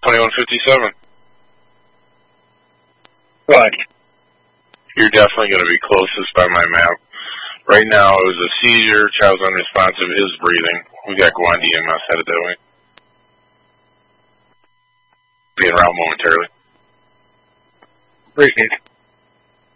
2157. What? You're definitely going to be closest by my map. Right now, it was a seizure. Child's unresponsive, is breathing. We got Gawande EMS headed that way. Being around momentarily. Appreciate it.